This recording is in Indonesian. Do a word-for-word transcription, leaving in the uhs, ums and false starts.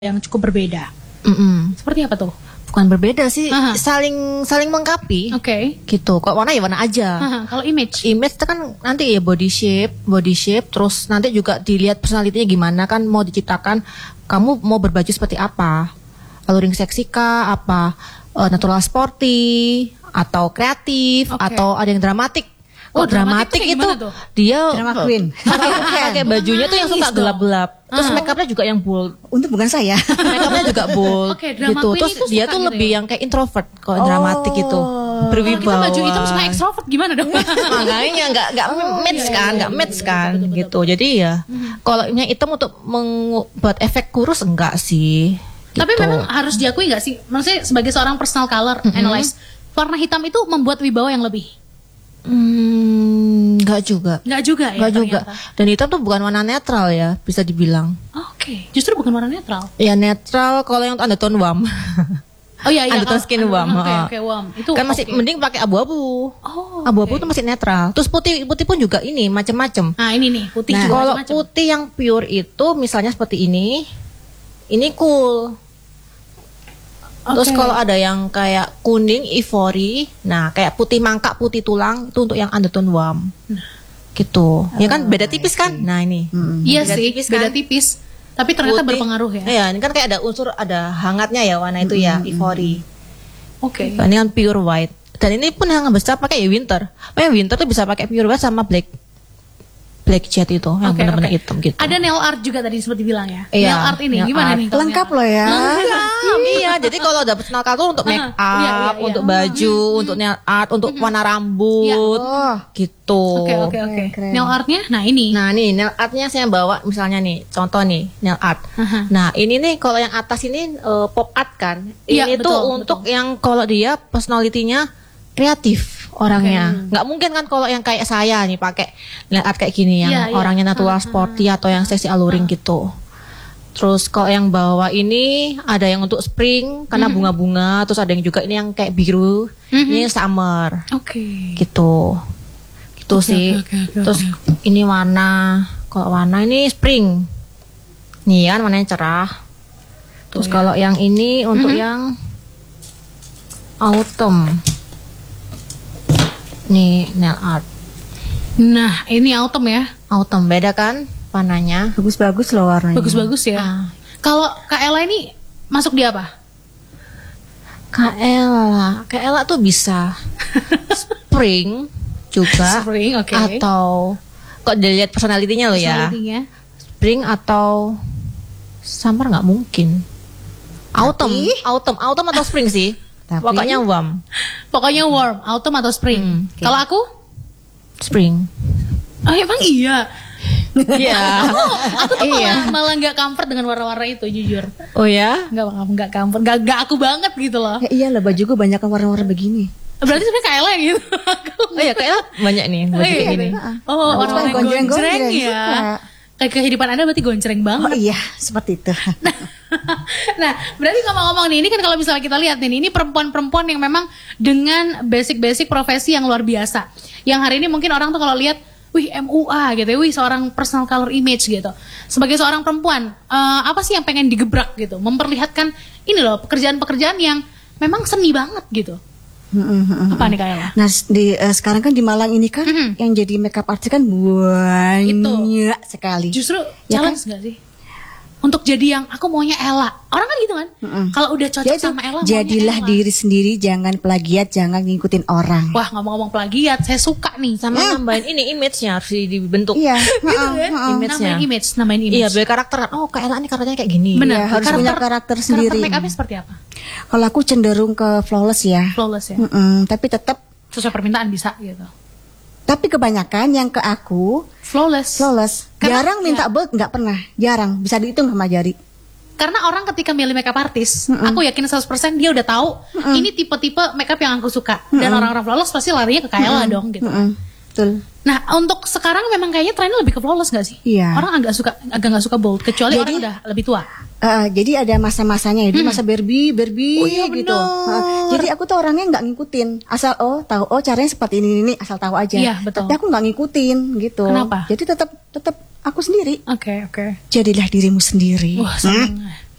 yang cukup berbeda. Mm-mm. Seperti apa tuh? Bukan berbeda sih, Aha. saling saling melengkapi. Oke. Gitu. Kok warna ya warna aja. Aha, Kalau image, Image itu kan nanti ya body shape, body shape, terus nanti juga dilihat personalitinya gimana kan mau diciptakan. Kamu mau berbaju seperti apa? Alluring seksi kah? Apa uh, natural sporty? Atau kreatif? Oke. Atau ada yang dramatik? Oh, Kok dramatik tuh dramatik kayak itu gimana tuh? dia Drama queen. pakai bajunya tuh yang suka Nice dong. gelap-gelap. Terus Ah. make upnya juga yang bold. Untuk bukan saya. Make upnya juga bold Oke, drama gitu. queen Terus itu dia suka tuh gitu lebih ya? yang kayak introvert kalau dramatik itu. kalau Berwibawa. kita baju hitam suka ekstrovert gimana dong? Makanya nggak nggak match iya, kan, iya, nggak iya, match betul, kan betul, betul, gitu. Jadi ya kalau yang hitam untuk membuat efek kurus enggak sih. Tapi gitu. memang harus diakui nggak sih? Maksudnya sebagai seorang personal color analyst, warna hitam itu membuat wibawa yang lebih. Hmm, nggak juga. Nggak juga ya? Nggak juga. ternyata? Dan hitam tuh bukan warna netral ya, bisa dibilang. Oke, justru bukan warna netral. Ya netral kalau yang undertone warm. Oh iya iya. Undertone kalau- skin aduh, warm, Oke ha. oke warm. Itu Kan masih oke. mending pakai abu-abu. Oh, Abu-abu oke. tuh masih netral. Terus putih putih pun juga ini macam-macam. Nah ini nih putih Nah, juga Kalau macam-macam. putih yang pure itu misalnya seperti ini, ini cool. Terus Oke. kalau ada yang kayak kuning ivory, nah kayak putih mangkak, putih tulang itu untuk yang undertone warm. Gitu. Ya kan beda tipis kan? Nah ini. Iya Beda sih, tipis beda kan? tipis. Tapi ternyata Putih. berpengaruh ya. Iya, ini kan kayak ada unsur ada hangatnya ya warna itu ya, ivory. Oke. Ini kan pure white. Dan ini pun yang besar pakai ya winter. Oh, yang winter tuh bisa pakai pure white sama black black jet itu yang Oke, benar-benar oke. hitam gitu. Ada nail art juga tadi seperti bilang ya. Iya, Nail art ini nail gimana art. nih? kalau Lengkap nail loh art? ya. Lengkap, iya. Jadi kalau ada personal color untuk make up, iya, iya, iya. untuk baju, untuk nail art, untuk warna rambut, Oh. gitu. Oke oke oke. keren. Nail artnya, nah ini. Nah nih nail artnya saya bawa misalnya nih, contoh nih nail art. Aha. Nah ini nih kalau yang atas ini eh, pop art kan. Iya, Ini betul, tuh untuk yang kalau dia personalitinya kreatif orangnya. Nggak mungkin kan kalau yang kayak saya nih pakai nail art kayak gini yang Iya, iya. orangnya natural sporty atau yang seksi alluring gitu. Terus kalau yang bawah ini ada yang untuk spring karena bunga-bunga, terus ada yang juga ini yang kayak biru, ini summer Oke. gitu. Gitu Oke, sih. oke, oke, Terus ini warna, kalau warna ini spring. Nih kan warnanya cerah. Terus ya. kalau yang ini untuk yang autumn. Nih nail art. Nah ini autumn ya. Autumn beda kan warnanya? Bagus-bagus loh warnanya. Bagus-bagus ya. Ah. Kalau Kak Ella ini masuk di apa? Kak Ella, Kak Ella tuh bisa spring juga Spring, oke. atau kok dilihat personalitinya lo ya. Personality-nya. Spring atau summer nggak mungkin. Autumn, autumn, autumn atau spring sih. Tapi- Pokoknya warm, Pokoknya warm, autumn atau spring. Hmm, oke. Kalau aku? spring. Oh emang iya. Iya. Aku tuh Iya. malah malah nggak comfort dengan warna-warna itu jujur. Oh ya? Nggak nggak comfort, nggak nggak aku banget gitu loh. Ya iyalah baju gue banyak warna-warna begini. Berarti sebenarnya Kak Ella yang gitu. Oh ya, Kak Ella banyak nih baju iya, kayak gini. Oh, Aku warna suka gonjreng, gonjreng-gonjreng, ya. suka. Kayak kehidupan Anda berarti gonjreng Oh banget. iya, seperti itu. Nah, berarti ngomong-ngomong nih, ini kan kalau misalnya kita lihat nih, ini perempuan-perempuan yang memang dengan basic-basic profesi yang luar biasa. Yang hari ini mungkin orang tuh kalau lihat, wih M U A gitu ya, wih seorang personal color image gitu. Sebagai seorang perempuan, eh, apa sih yang pengen digebrak gitu? Memperlihatkan ini loh, pekerjaan-pekerjaan yang memang seni banget gitu. Apa nih Kak Ella? Nah, di eh, sekarang kan di Malang ini kan Mhm. yang jadi makeup artist kan banyak sekali. Justru Ya kan? challenge nggak sih? Untuk jadi yang aku maunya Ella. Orang kan gitu kan? Kalau udah cocok Jadi sama Ella, maunya jadilah Ella. diri sendiri, jangan plagiat, jangan ngikutin orang. Wah, ngomong-ngomong plagiat, saya suka nih. Sama nambahin ini image-nya harus dibentuk. Iya, Gitu heeh, kan? heeh. Image-nya. Nambahin image, nambahin image. Iya, biar karakter. Oh, Kak Ella ini karakternya kayak gini. Benar. Iya, harus punya karakter sendiri. Karakter make upnya seperti apa? Kalau aku cenderung ke flawless ya. Flawless ya. Mm-mm, tapi tetap, Sesuai permintaan bisa gitu. tapi kebanyakan yang ke aku Flawless. flawless. Karena- Jarang minta ya. bold, nggak pernah. Jarang, bisa dihitung sama jari. Karena orang ketika milih makeup artist, aku yakin seratus persen dia udah tahu ini tipe-tipe makeup yang aku suka. Dan orang-orang flawless pasti larinya ke Kak Ella dong gitu. Mm-mm, betul. Nah, untuk sekarang memang kayaknya trennya lebih ke flawless gak sih? Iya. Orang agak suka agak nggak suka bold kecuali Jadi- orang udah lebih tua. Eh, jadi ada masa-masanya ya, di masa Barbie, Barbie Oh iya, gitu. bener. Heeh. Jadi aku tuh orangnya nggak ngikutin, asal oh tahu oh caranya seperti ini ini asal tahu aja. Iya, betul. Tapi aku nggak ngikutin gitu. Kenapa? Jadi tetap tetap aku sendiri. Oke, oke. Jadilah dirimu sendiri. Wah, seneng.